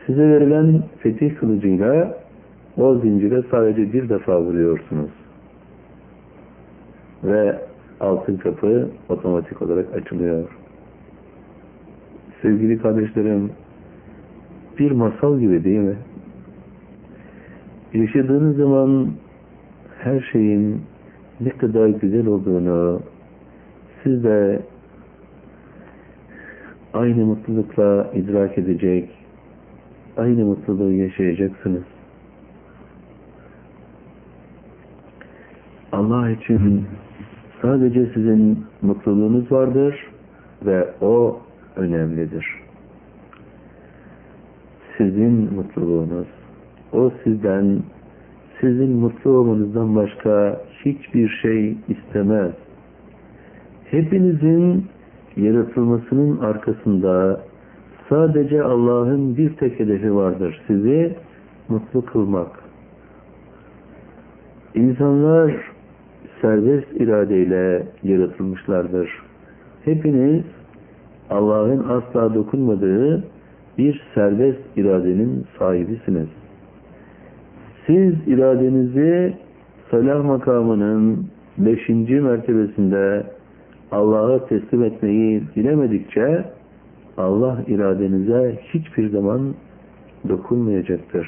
Size verilen fetih kılıcıyla o zincire sadece bir defa vuruyorsunuz. Ve altın kapı otomatik olarak açılıyor. Sevgili kardeşlerim, bir masal gibi değil mi? Yaşadığınız zaman her şeyin ne kadar güzel olduğunu siz de aynı mutlulukla idrak edecek, aynı mutluluğu yaşayacaksınız. Allah için sadece sizin mutluluğunuz vardır ve o önemlidir. Sizin mutluluğunuz, o sizden, sizin mutlu olmanızdan başka hiçbir şey istemez. Hepinizin yaratılmasının arkasında sadece Allah'ın bir tek hedefi vardır. Sizi mutlu kılmak. İnsanlar serbest iradeyle yaratılmışlardır. Hepiniz Allah'ın asla dokunmadığı bir serbest iradenin sahibisiniz. Siz iradenizi salah makamının 5. mertebesinde Allah'a teslim etmeyi dilemedikçe Allah iradenize hiçbir zaman dokunmayacaktır.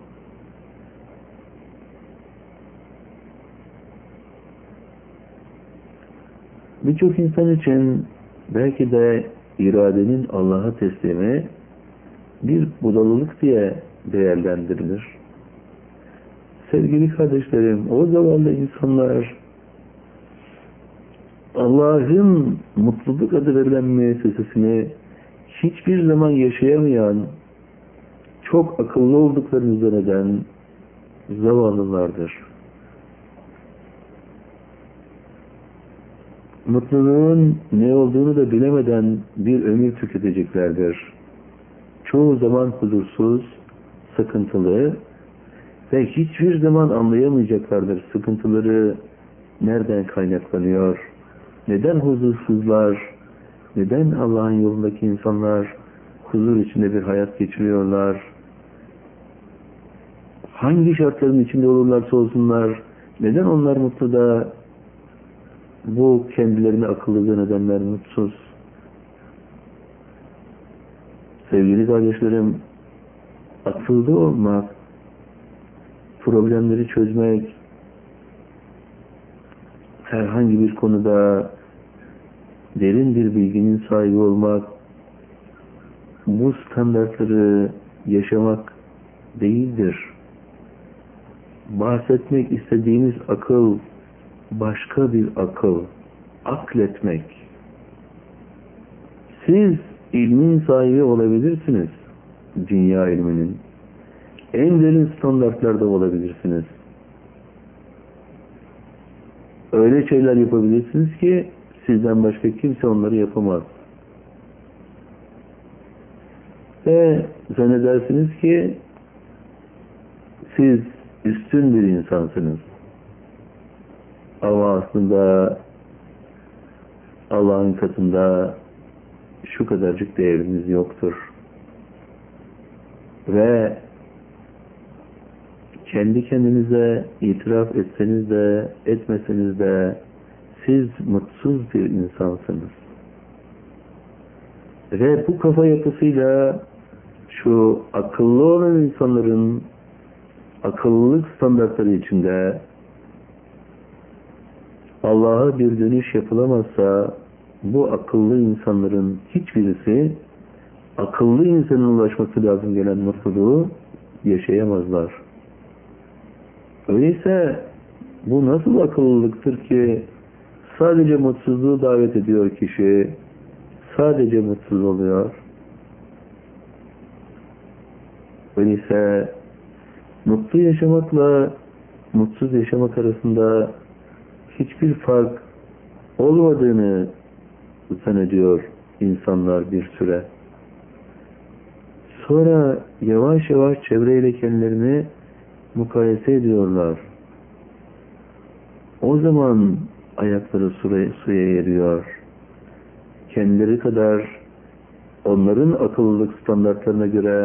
Birçok insan için belki de iradenin Allah'a teslimi bir budalılık diye değerlendirilir. Sevgili kardeşlerim, o zavallı insanlar Allah'ın mutluluk adı verilen müessesesini hiçbir zaman yaşayamayan, çok akıllı olduklarını zanneden zavallılardır. Mutluluğun ne olduğunu da bilemeden bir ömür tüketeceklerdir. Çoğu zaman huzursuz, sıkıntılı ve hiçbir zaman anlayamayacaklardır sıkıntıları nereden kaynaklanıyor, neden huzursuzlar, neden Allah'ın yolundaki insanlar huzur içinde bir hayat geçiriyorlar, hangi şartların içinde olurlarsa olsunlar, neden onlar mutlu da bu kendilerini akıllı zannedenler mutsuz. Sevgili kardeşlerim, akıllı olmak, problemleri çözmek, herhangi bir konuda derin bir bilginin sahibi olmak, bu standartları yaşamak değildir. Bahsetmek istediğimiz akıl başka bir akıl. Akletmek. Siz ilmin sahibi olabilirsiniz. Dünya ilminin. En derin standartlarda olabilirsiniz. Öyle şeyler yapabilirsiniz ki sizden başka kimse onları yapamaz. Ve zannedersiniz ki siz üstün bir insansınız. Ama aslında Allah'ın katında şu kadarcık değeriniz yoktur. Ve kendi kendinize itiraf etseniz de etmeseniz de siz mutsuz bir insansınız. Ve bu kafa yapısıyla şu akıllı olan insanların akıllılık standartları içinde Allah'a bir dönüş yapılamazsa bu akıllı insanların hiçbirisi akıllı insanın ulaşması lazım gelen mutluluğu yaşayamazlar. Öyleyse bu nasıl akıllılıktır ki sadece mutsuzluğu davet ediyor kişi, sadece mutsuz oluyor. Öyleyse mutlu yaşamakla mutsuz yaşamak arasında hiçbir fark olmadığını zannediyor insanlar bir süre. Sonra yavaş yavaş çevreyle kendilerini mukayese ediyorlar. O zaman ayakları suya eriyor. Kendileri kadar onların akıllılık standartlarına göre